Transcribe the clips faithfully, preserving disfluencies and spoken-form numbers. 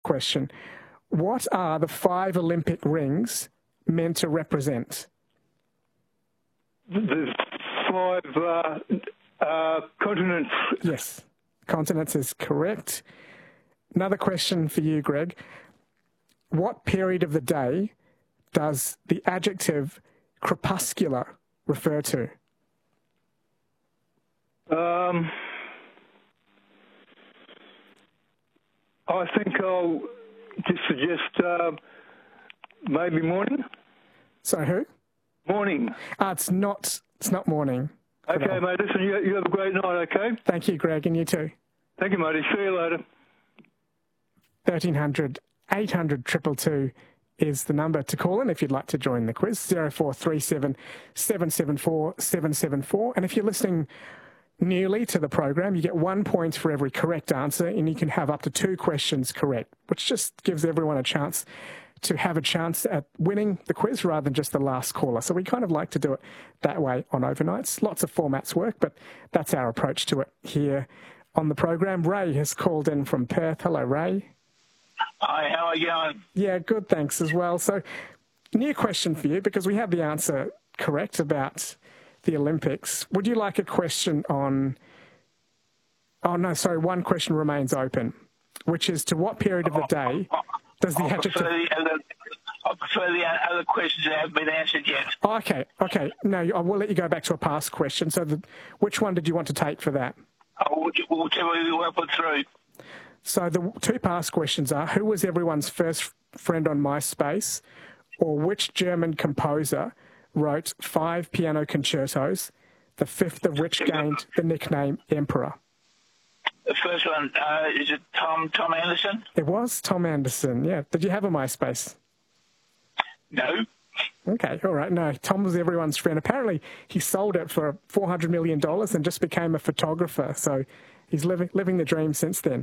question. What are the five Olympic rings meant to represent? The five uh, uh, continents. Yes, continents is correct. Another question for you, Greg. What period of the day does the adjective crepuscular refer to? Um, I think I'll just suggest uh, maybe morning. So who? Morning. Uh, it's not. It's not morning. Okay, mate. Listen, you, you have a great night. Okay. Thank you, Greg, and you too. Thank you, matey. See you later. thirteen hundred, eight hundred, two two two is the number to call in if you'd like to join the quiz. zero four three seven, seven seven four, seven seven four. And if you're listening newly to the program, you get one point for every correct answer, and you can have up to two questions correct, which just gives everyone a chance to have a chance at winning the quiz rather than just the last caller. So we kind of like to do it that way on overnights. Lots of formats work, but that's our approach to it here on the program. Ray has called in from Perth. Hello, Ray. Hi, how are you going? Yeah, good, thanks as well. So, new question for you, because we have the answer correct about the Olympics. Would you like a question on... Oh, no, sorry, one question remains open, which is to what period of the day does the I adjective... prefer the other, I prefer the other questions that haven't been answered yet. Oh, okay, okay. No, I will let you go back to a past question. So the, which one did you want to take for that? Oh, whichever you want to put through. So the two past questions are, who was everyone's first friend on MySpace, or which German composer wrote five piano concertos, the fifth of which gained the nickname Emperor? The first one, uh, is it Tom Tom Anderson? It was Tom Anderson, yeah. Did you have a MySpace? No. Okay, all right. No, Tom was everyone's friend. Apparently, he sold it for four hundred million dollars and just became a photographer. So he's living living the dream since then.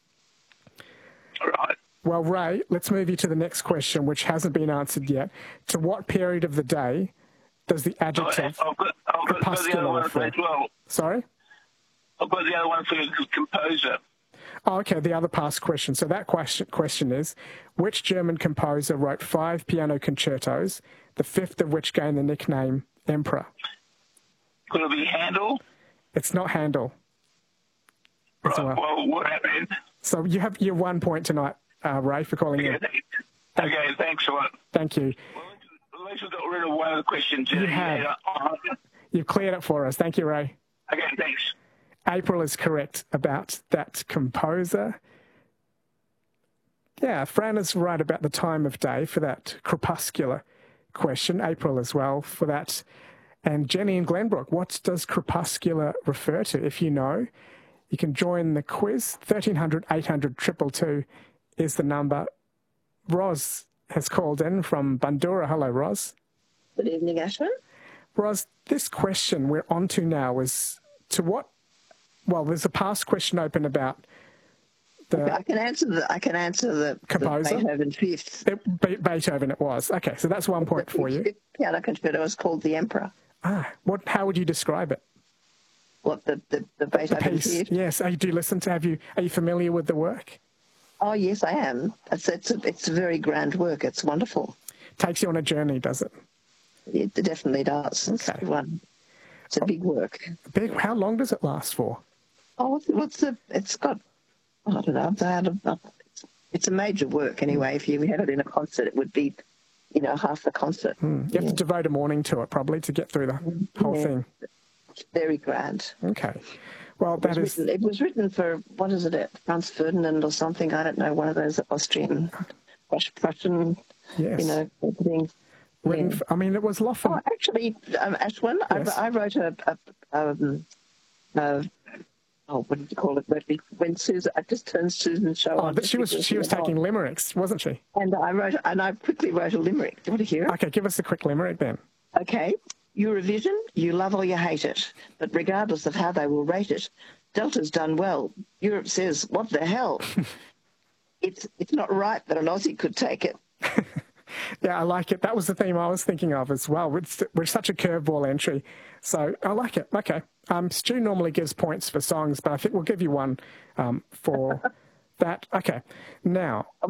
All right. Well, Ray, let's move you to the next question, which hasn't been answered yet. To what period of the day does the adjective I've got, I've got, got the other one refer? as well. Sorry? I've got the other one for the composer. Oh, okay, the other past question. So that question question is, which German composer wrote five piano concertos, the fifth of which gained the nickname Emperor? Could it be Handel? It's not Handel. Right, well. well, what happened? So you have your one point tonight, uh, Ray, for calling Okay, in. thanks. Okay, thanks a lot. Thank you. Well, at least we got rid of one of the questions. You have. You've cleared it for us. Thank you, Ray. Okay, thanks. April is correct about that composer. Yeah, Fran is right about the time of day for that crepuscular question. April as well for that. And Jenny and Glenbrook, what does crepuscular refer to? If you know, you can join the quiz. thirteen hundred, eight hundred, two two two is the number. Ros has called in from Bandura. Hello, Ros. Good evening, Ashwin. Ros, this question we're on to now is to what... Well, there's a past question open about the... Okay, I can answer the, I can answer the, composer? the Beethoven fifth. It, Be- Beethoven it was. Okay, so that's one point for you. The piano concerto was called The Emperor. Ah, what? How would you describe it? What, the, the, the Beethoven Piece. fifth? Yes. Are you, do you listen to, have you, are you familiar with the work? Oh, yes, I am. It's, it's, a, it's a very grand work. It's wonderful. Takes you on a journey, does it? It definitely does. It's, Okay. one, it's a big work. Big. How long does it last for? Oh, what's, what's the, it's got, I don't know, about a, it's, it's a major work anyway. If you had it in a concert, it would be, you know, half the concert. Hmm. You have Yeah. to devote a morning to it probably to get through the whole Yeah. thing. It's very grand. Okay. Well, It that was, is... written, it was written for, what is it, Franz Ferdinand or something, I don't know, one of those Austrian, Prussian, Yes. you know, things. Written, Yeah. f- I mean, it was Loffen. Oh, actually, um, Ashwin, Yes. I, I wrote a, a, um, a, oh, what did you call it? When Susan, I just turned Susan's show Oh, on. but she was she was taking limericks, wasn't she? And I wrote, and I quickly wrote a limerick. Do you want to hear it? Okay, give us a quick limerick then. Okay. Eurovision, you love or you hate it, but regardless of how they will rate it, Delta's done well. Europe says, what the hell? it's it's not right that an Aussie could take it. Yeah, I like it. That was the theme I was thinking of as well. We're, we're such a curveball entry. So I like it. Okay. Um, Stu normally gives points for songs, but I think we'll give you one um, for that. Okay. Now...